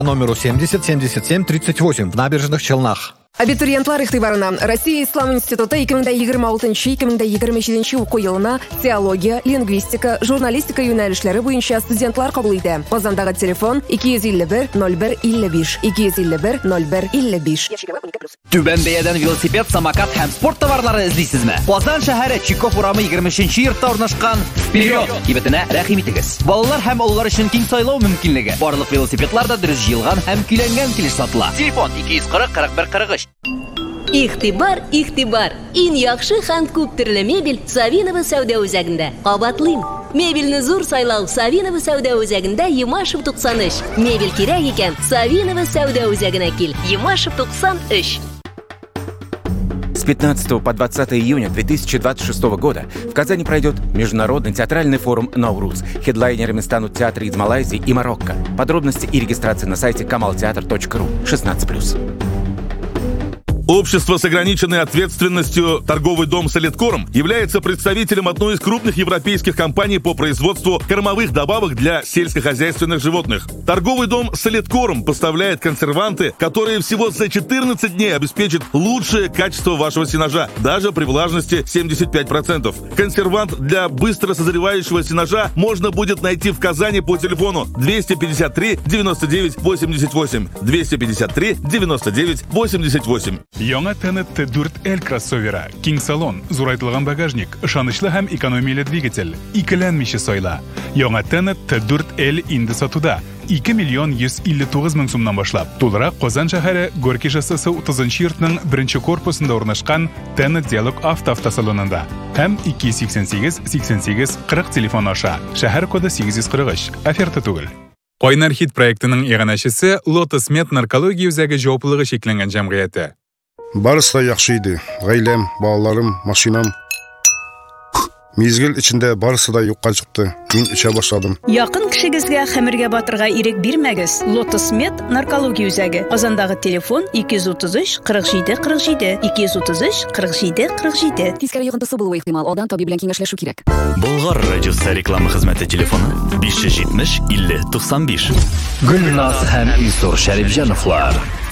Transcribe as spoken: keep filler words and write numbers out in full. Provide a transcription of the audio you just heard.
номеру семьдесят семьдесят семь тридцать восемь в Набережных Челнах. Абитуриентлар игътибарына Россия Ислам институты эки мең егерме алтынчы - эки мең егерме җиденче уку елына теология, лингвистика, журналистика юнәлешләре буенча студентлар кабул итә. Казандагы телефон ике йөз илле бер ноль бер илле биш, ике йөз илле бер ноль бер илле биш. Түбән бәядән велосипед, самокат һәм спорт товарлары эзлисезме? Казан шәһәре Чиков урамы егерменче йортта урнашкан Вперед! Кибетенә рәхим итегез. Балалар һәм олылар өчен киң сайлау мөмкинлеге. Барлык велосипедлар да дөрес җыелган һәм көйләнгән килеш сатыла. Телефон ике йөз кырык кырык бер кырык өч. Игътибар, игътибар. Иң яхшы һәм күп төрле мебель Савинова сәүдә үзәгендә. Кабатлыйм. Мебельне зур сайлау Савинова сәүдә үзәгендә Ямашев туксан өч. Мебель кирәк икән Савинова сәүдә үзәгенә кил. Ямашев туксан өч. С пятнадцатого по двадцатое июня две тысячи двадцать шестого года в Казани пройдет международный театральный форум «Наурuz». Хедлайнерами станут театры из Малайзии и Марокко. Подробности и регистрация на сайте камалтеатр точка ру. шестнадцать плюс. Общество с ограниченной ответственностью «Торговый дом Солидкорм» является представителем одной из крупных европейских компаний по производству кормовых добавок для сельскохозяйственных животных. Торговый дом Солидкорм поставляет консерванты, которые всего за четырнадцать дней обеспечат лучшее качество вашего сенажа, даже при влажности семьдесят пять процентов. Консервант для быстро созревающего сенажа можно будет найти в Казани по телефону двести пятьдесят три девяносто девять восемьдесят восемь, двести пятьдесят три девяносто девять восемьдесят восемь. Яңа Т дүрт Л кроссовері, киң салон, зурайтылған багажник, ышанычлы һәм экономияле двигатель, икеләнмичә сайла. Яңа Т дүрт Л инде сатуда. ике миллион йөз илле тугыз мең сумнан башлап. Тулырак Казан шәһәре Горький шоссесы утызынчы йортның беренче корпусында урнашкан Т Диалог автоавтосалонында. Һәм ике йөз сиксән сигез сиксән сигез кырык телефон аша. Шәһәр коды сигез йөз кырык өч. Оферта түгел. Кайнар хит проектының иганәчесе Lotus Med наркология үзәге җаваплылыгы шекләнгән җәмгыяте. Барысы да яхшы иде. Гаиләм, балаларым, машинам. Мизгел içinde барысы да юкка чыкты. Мин эчә башладым. Якын кешегезгә хәмергә батырга ирек бирмәгез. Lotus Med наркология үзәге. Казандагы телефон ике йөз утыз өч кырык җиде кырык җиде, ике йөз утыз өч кырык җиде кырык җиде. Тискәре йогынтысы булуы ихтимал. Алдан табиб белән киңәшләшү кирәк. Болгар радиосы реклама хезмәте телефоны биш йөз җитмеш илле туксан биш. Гөлназ һәм Илсур Шәрифҗановлар.